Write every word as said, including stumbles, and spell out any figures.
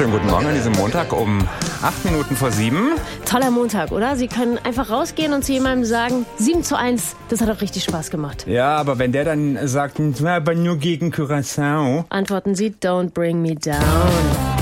Schönen guten Morgen an diesem Montag um acht Minuten vor sieben. Toller Montag, oder? Sie können einfach rausgehen und zu jemandem sagen, sieben zu eins, das hat doch richtig Spaß gemacht. Ja, aber wenn der dann sagt, aber nur gegen Curaçao. Antworten Sie, don't bring me down.